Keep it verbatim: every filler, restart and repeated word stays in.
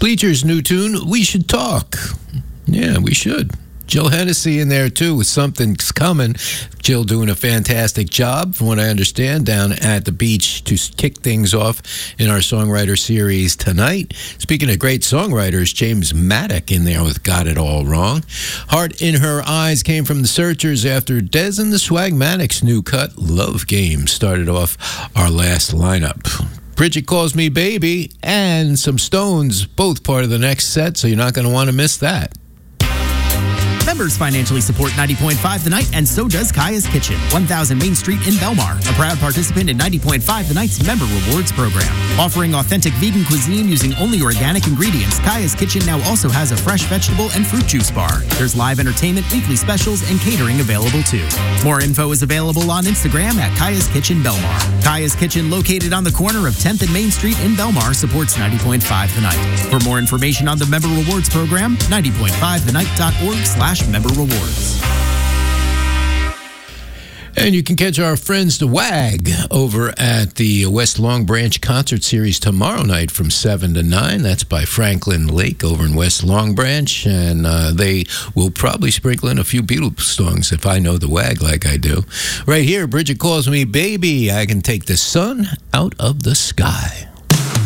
Bleacher's new tune, We Should Talk. Yeah, we should. Jill Hennessy in there, too, with Something's Coming. Jill doing a fantastic job, from what I understand, down at the beach to kick things off in our songwriter series tonight. Speaking of great songwriters, James Maddock in there with Got It All Wrong. Heart in Her Eyes came from the Searchers after Dez and the Swagmatics' new cut, Love Game, started off our last lineup. Bridget Calls Me Baby and some Stones, both part of the next set, so you're not going to want to miss that. Members financially support ninety point five The Night, and so does Kaya's Kitchen, one thousand Main Street in Belmar, a proud participant in ninety point five The Night's Member Rewards program. Offering authentic vegan cuisine using only organic ingredients, Kaya's Kitchen now also has a fresh vegetable and fruit juice bar. There's live entertainment, weekly specials, and catering available too. More info is available on Instagram at Kaya's Kitchen Belmar. Kaya's Kitchen, located on the corner of tenth and Main Street in Belmar, supports ninety point five The Night. For more information on the Member Rewards program, ninety point five the night dot org slash member rewards. And you can catch our friends the WAG over at the West Long Branch Concert Series tomorrow night from seven to nine. That's by Franklin Lake over in West Long Branch. And uh, they will probably sprinkle in a few Beatles songs if I know the WAG like I do. Right here, Bridget Calls Me Baby. I Can Take the Sun Out of the Sky.